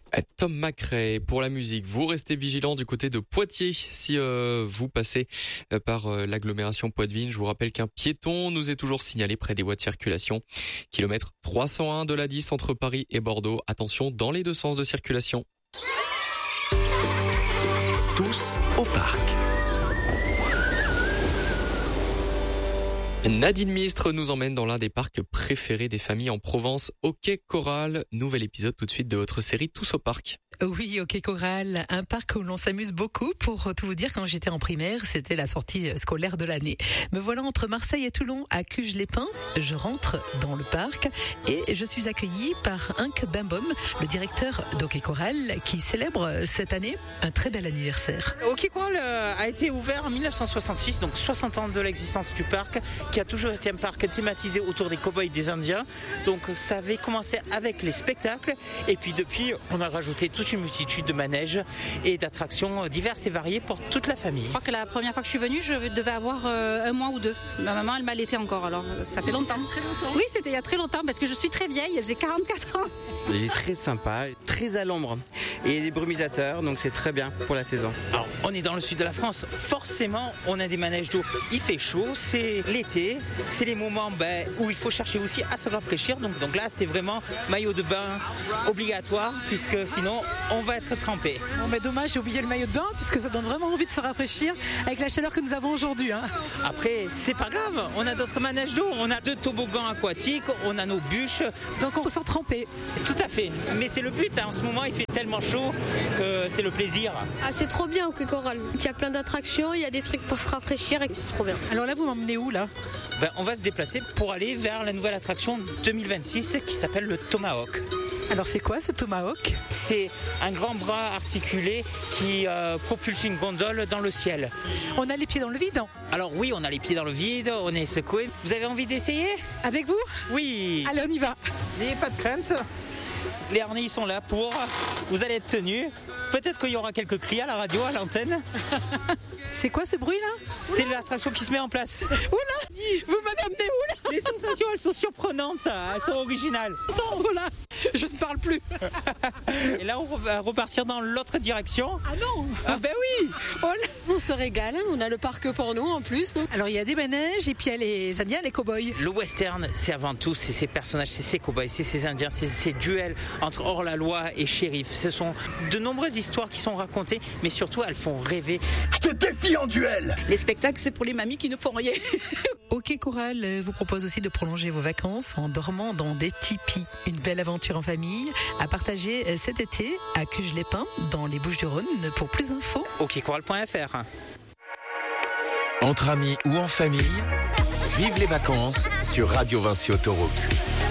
Tom McRae pour la musique. Vous restez vigilants du côté de Poitiers si vous passez par l'agglomération Poitevine. Je vous rappelle qu'un piéton nous est toujours signalé près des voies de circulation. Kilomètre 301 de la 10 entre Paris et Bordeaux. Attention dans les deux sens de circulation. Tous au parc. Nadine Mistre nous emmène dans l'un des parcs préférés des familles en Provence, au Quai Coral. Nouvel épisode tout de suite de votre série Tous au parc. Oui, au Quai Coral, un parc où l'on s'amuse beaucoup. Pour tout vous dire, quand j'étais en primaire, c'était la sortie scolaire de l'année. Me voilà entre Marseille et Toulon, à Cuges-les-Pins. Je rentre dans le parc et je suis accueillie par Henk Bembom, le directeur d'Au Quai Coral, qui célèbre cette année un très bel anniversaire. Au Quai Coral a été ouvert en 1966, donc 60 ans de l'existence du parc, qui a toujours été un parc thématisé autour des cow-boys et des Indiens. Donc ça avait commencé avec les spectacles et puis depuis on a rajouté toute une multitude de manèges et d'attractions diverses et variées pour toute la famille. Je crois que la première fois que je suis venue, je devais avoir un mois ou deux. Ma maman, elle m'allaitait encore, alors ça fait longtemps. Très longtemps. Oui, c'était il y a très longtemps parce que je suis très vieille, j'ai 44 ans. Il est très sympa, très à l'ombre et des brumisateurs, donc c'est très bien pour la saison. Alors on est dans le sud de la France, forcément on a des manèges d'eau. Il fait chaud, c'est l'été, c'est les moments où il faut chercher aussi à se rafraîchir. Donc là c'est vraiment maillot de bain obligatoire puisque sinon on va être trempé. Bon, mais dommage, j'ai oublié le maillot de bain puisque ça donne vraiment envie de se rafraîchir avec la chaleur que nous avons aujourd'hui. Après c'est pas grave, on a d'autres manèges d'eau, on a 2 toboggans aquatiques, on a nos bûches. Donc on ressort trempé. Tout à fait, mais c'est le but, en ce moment il fait tellement chaud que c'est le plaisir. Ah, c'est trop bien au Quai Coral. Il y a plein d'attractions, il y a des trucs pour se rafraîchir et c'est trop bien. Alors là vous m'emmenez où là ? On va se déplacer pour aller vers la nouvelle attraction 2026 qui s'appelle le Tomahawk. Alors c'est quoi ce Tomahawk ? C'est un grand bras articulé qui propulse une gondole dans le ciel. On a les pieds dans le vide ? Alors oui, on a les pieds dans le vide, on est secoué. Vous avez envie d'essayer ? Avec vous ? Oui. Allez, on y va. N'ayez pas de crainte. Les harnais sont là pour... Vous allez être tenus. Peut-être qu'il y aura quelques cris à la radio, à l'antenne. C'est quoi ce bruit là ? C'est l'attraction qui se met en place. Oula ! Vous m'avez amené où là ? Les sensations, elles sont surprenantes, elles sont originales. Oula ! Je ne parle plus. Et là, on va repartir dans l'autre direction. Ah non ! Ah ben oui ! Oh là ! On se régale, on a le parc pour nous en plus. Alors il y a des manèges et puis il y a les Indiens, les cow-boys. Le western, c'est avant tout, c'est ces personnages, c'est ces cow-boys, c'est ces Indiens, c'est ces duels entre hors-la-loi et shérif. Ce sont de nombreuses histoires qui sont racontées, mais surtout elles font rêver. Je te défie en duel. Les spectacles, c'est pour les mamies qui ne font rien. Au Quai Coral vous propose aussi de prolonger vos vacances en dormant dans des tipis. Une belle aventure en famille à partager cet été à Cuges-les-Pins dans les Bouches-du-Rhône. Pour plus d'infos, auquaicoral.fr. Entre amis ou en famille, vive les vacances sur Radio Vinci Autoroute.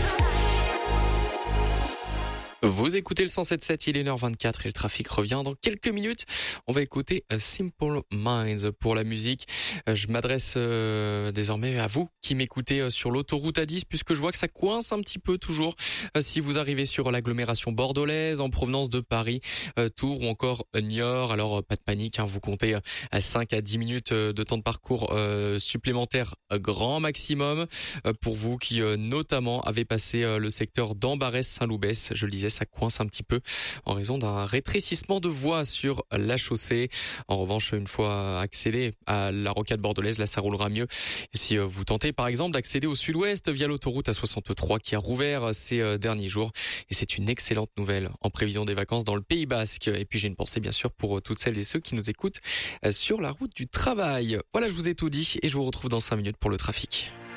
Vous écoutez le 107.7, il est 1h24 et le trafic revient dans quelques minutes. On va écouter Simple Minds pour la musique. Je m'adresse désormais à vous qui m'écoutez sur l'autoroute A10 puisque je vois que ça coince un petit peu toujours si vous arrivez sur l'agglomération bordelaise en provenance de Paris, Tours ou encore Niort. Alors pas de panique, vous comptez à 5 à 10 minutes de temps de parcours supplémentaire grand maximum pour vous qui notamment avez passé le secteur d'Ambarès-Saint-Loubès. Je le disais, ça coince un petit peu en raison d'un rétrécissement de voies sur la chaussée. En revanche, une fois accédé à la rocade bordelaise, là ça roulera mieux. Si vous tentez par exemple d'accéder au sud-ouest via l'autoroute A63 qui a rouvert ces derniers jours, et c'est une excellente nouvelle en prévision des vacances dans le Pays Basque. Et puis j'ai une pensée bien sûr pour toutes celles et ceux qui nous écoutent sur la route du travail. Voilà, je vous ai tout dit et je vous retrouve dans 5 minutes pour le trafic.